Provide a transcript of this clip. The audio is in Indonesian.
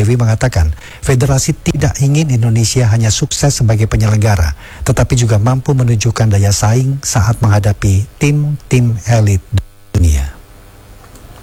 Dewi mengatakan, federasi tidak ingin Indonesia hanya sukses sebagai penyelenggara, tetapi juga mampu menunjukkan daya saing saat menghadapi tim-tim elit dunia.